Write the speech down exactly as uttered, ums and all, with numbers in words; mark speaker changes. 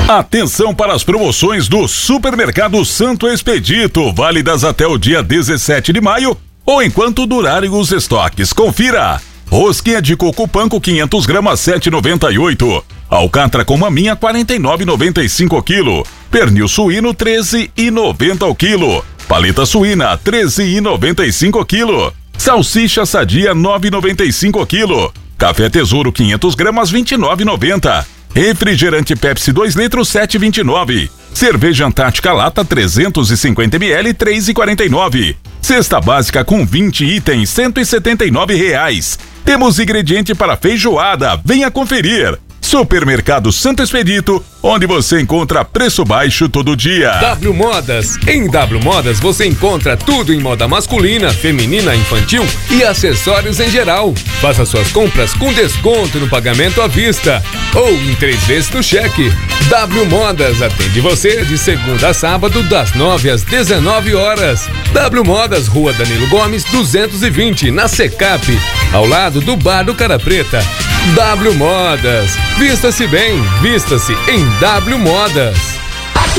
Speaker 1: Atenção para as promoções do Supermercado Santo Expedito, válidas até o dia dezessete de maio ou enquanto durarem os estoques. Confira! Rosquinha de coco panko quinhentas gramas sete reais e noventa e oito centavos. Alcatra com maminha quarenta e nove reais e noventa e cinco centavos o quilo. Pernil suíno treze reais e noventa centavos o quilo. Paleta suína treze reais e noventa e cinco centavos o quilo. Salsicha sadia nove reais e noventa e cinco centavos o quilo. Café Tesouro quinhentas gramas vinte e nove reais e noventa centavos. Refrigerante Pepsi dois litros sete reais e vinte e nove centavos. Cerveja Antártica Lata trezentos e cinquenta mililitros três reais e quarenta e nove centavos. Cesta básica com vinte itens cento e setenta e nove reais. Temos ingrediente para feijoada, venha conferir. Supermercado Santo Expedito, onde você encontra preço baixo todo dia.
Speaker 2: W Modas. Em W Modas você encontra tudo em moda masculina, feminina, infantil e acessórios em geral. Faça suas compras com desconto no pagamento à vista ou em três vezes no cheque. W Modas atende você de segunda a sábado das nove às dezenove horas. W Modas, Rua Danilo Gomes, duzentos e vinte, na Secap, ao lado do Bar do Cara Preta. W Modas. Vista-se bem, vista-se em W Modas.